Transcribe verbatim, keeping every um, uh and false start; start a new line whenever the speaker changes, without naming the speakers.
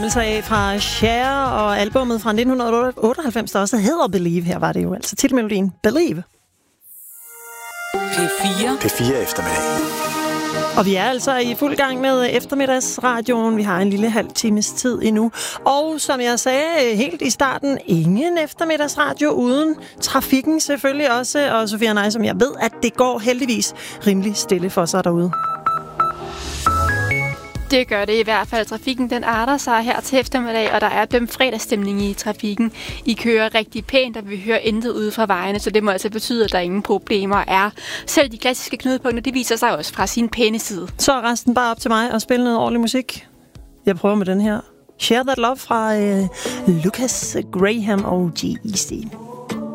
Af fra Cher og albummet fra nitten otteoghalvfems, der også hedder Believe. Her var det jo altså titelmelodien Believe.
P fire.
P fire eftermiddag.
Og vi er altså i fuld gang med eftermiddagsradioen. Vi har en lille halv times tid endnu. Og som jeg sagde helt i starten, ingen eftermiddagsradio uden trafikken selvfølgelig også. Og Sofia og jeg, som jeg ved, at det går heldigvis rimelig stille for sig derude.
Det gør det i hvert fald. Trafikken den arter sig her til eftermiddag, og der er dømt fredagsstemning i trafikken. I kører rigtig pænt, og vi hører intet ude fra vejene, så det må altså betyde, at der ingen problemer er. Selv de klassiske knudepunkter, det viser sig også fra sin pæne side.
Så er resten bare op til mig at spille noget ordentlig musik. Jeg prøver med den her. Share That Love fra uh, Lucas Graham og G E C.